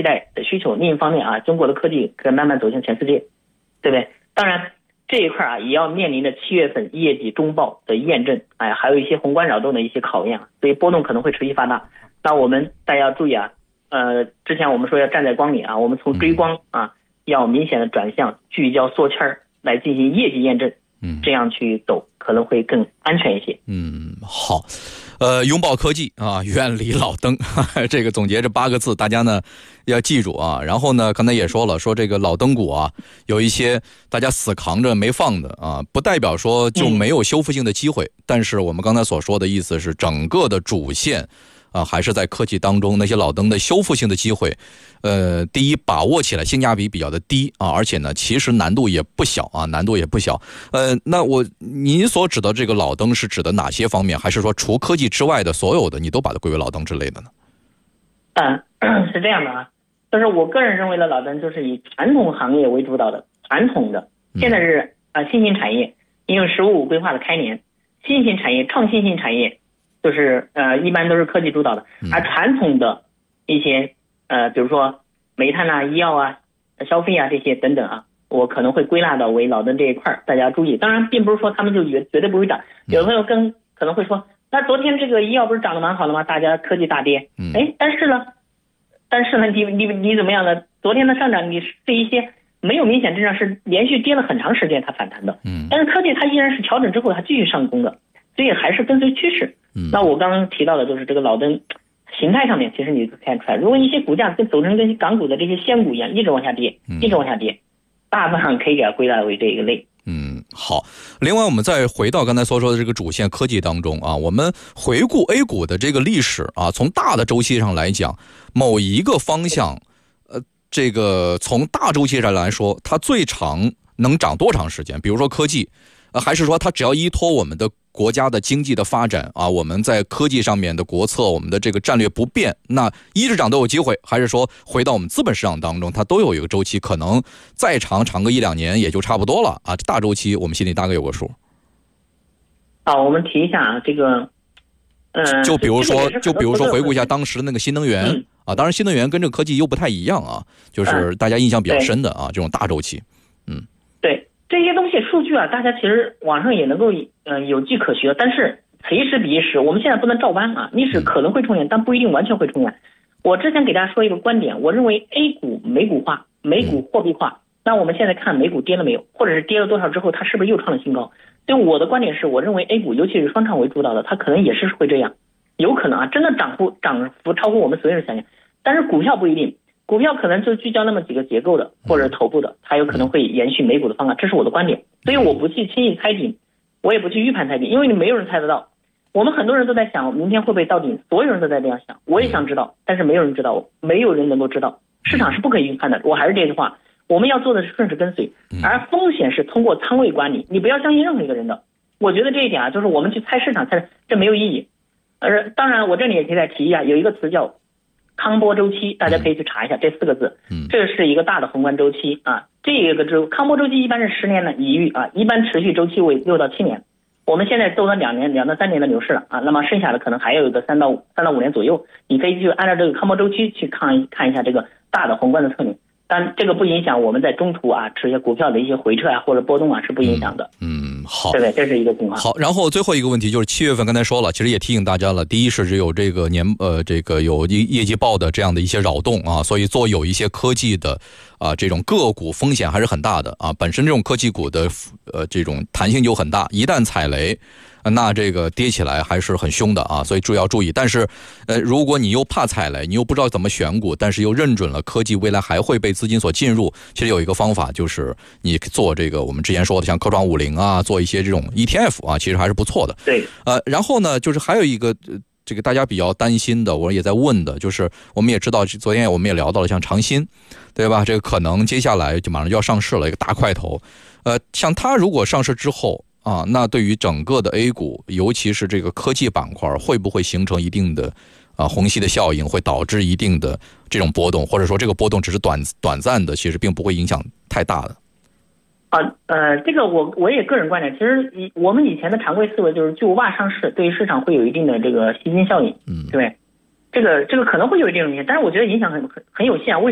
待的需求，另一方面啊，中国的科技可以慢慢走向全世界，对不对？当然这一块啊，也要面临着7月份业绩中报的验证，还有一些宏观扰动的一些考验，所以波动可能会持续发大。那大家要注意啊，之前我们说要站在光里啊，我们从追光啊，要明显的转向聚焦缩签来进行业绩验证，这样去走可能会更安全一些。 好。拥抱科技啊，远离老登，这个总结这8个字，大家呢要记住啊。然后呢，刚才也说了，说这个老登股啊，有一些大家死扛着没放的啊，不代表说就没有修复性的机会。但是我们刚才所说的意思是，整个的主线还是在科技当中，那些老登的修复性的机会，第一把握起来性价比比较的低啊，而且呢，其实难度也不小啊，难度也不小。那您所指的这个老登是指的哪些方面？还是说除科技之外的所有的你都把它归为老登之类的呢？ 是这样的啊，就是我个人认为的老登就是以传统行业为主导的，传统的，现在是新兴产业，因为15规划的开年，新兴产业、创新性产业。就是一般都是科技主导的，而传统的一些比如说煤炭啊、医药啊、消费啊这些等等啊，我可能会归纳到为老登这一块，大家注意。当然，并不是说他们就绝对不会涨。有的朋友可能会说，那昨天这个医药不是涨得蛮好的吗？大家科技大跌，但是呢，你怎么样呢？昨天的上涨，你是一些没有明显增长，是连续跌了很长时间它反弹的。但是科技它依然是调整之后它继续上攻的，所以还是跟随趋势。那我刚刚提到的就是这个老登形态上面，其实你可以看出来，如果一些股价走成跟港股的这些仙股一样，一直往下跌，大部分可以给它归纳为这一个类。 好。另外，我们再回到刚才所说的这个主线科技当中啊，我们回顾 A 股的这个历史啊，从大的周期上来讲，某一个方向，这个从大周期上来说，它最长能涨多长时间？比如说科技，还是说它只要依托我们的国家的经济的发展啊，我们在科技上面的国策，我们的这个战略不变，那一直涨都有机会，还是说回到我们资本市场当中，它都有一个周期，可能再长个1-2年也就差不多了啊。大周期我们心里大概有个数。 我们提一下啊，这个就比如说回顾一下当时的那个新能源啊，当然新能源跟这个科技又不太一样啊，就是大家印象比较深的啊，这种大周期。 对。这些东西数据啊，大家其实网上也能够有迹可循，但是此一时彼一时，我们现在不能照搬啊。历史可能会重演，但不一定完全会重演。我之前给大家说一个观点，我认为 A 股美股化，美股货币化。那我们现在看美股跌了没有，或者是跌了多少之后，它是不是又创了新高？所以我的观点是，我认为 A 股尤其是双创为主导的，它可能也是会这样，有可能啊，真的涨幅超过我们所有人想象。但是股票不一定。股票可能就聚焦那么几个结构的或者头部的，它有可能会延续美股的方案，这是我的观点。所以我不去轻易猜顶，我也不去预判猜顶，因为你没有人猜得到。我们很多人都在想明天会不会到顶，所有人都在这样想，我也想知道，但是没有人知道，没有人能够知道，市场是不可以预判的。我还是这句话，我们要做的是顺势跟随，而风险是通过仓位管理，你不要相信任何一个人的。我觉得这一点啊，就是我们去猜市场猜这没有意义。当然我这里也可以再提一下，有一个词叫康波周期，大家可以去查一下这4个字。这是一个大的宏观周期啊。这个康波周期一般是10年的一遇啊，一般持续周期为6到7年。我们现在走了2到3年的牛市了啊，那么剩下的可能还有一个3到5年左右，你可以去按照这个康波周期去看一下这个大的宏观的特点。但这个不影响我们在中途啊持些股票的一些回撤啊或者波动啊是不影响的。 好， 对，这是一个情况。 好，然后最后一个问题就是7月份，刚才说了，其实也提醒大家了。第一是只有这个这个有业绩报的这样的一些扰动啊，所以有一些科技的这种个股风险还是很大的啊。本身这种科技股的这种弹性就很大，一旦踩雷，那这个跌起来还是很凶的啊，所以要注意。但是如果你又怕踩雷，你又不知道怎么选股，但是又认准了科技未来还会被资金所进入，其实有一个方法，就是你做这个我们之前说的像科创50啊，做一些这种 ETF 啊，其实还是不错的。 对。 然后呢，就是还有一个这个大家比较担心的，我也在问的，就是我们也知道，昨天我们也聊到了像长鑫，对吧？这个可能接下来就马上就要上市了，一个大块头。像它如果上市之后啊，那对于整个的 A 股，尤其是这个科技板块，会不会形成一定的虹吸的效应，会导致一定的这种波动，或者说这个波动只是短暂的，其实并不会影响太大的。 这个我也个人观点，其实我们以前的常规思维就是巨无霸上市对于市场会有一定的这个吸金效应，对不对？这个可能会有一定影响，但是我觉得影响很有限。为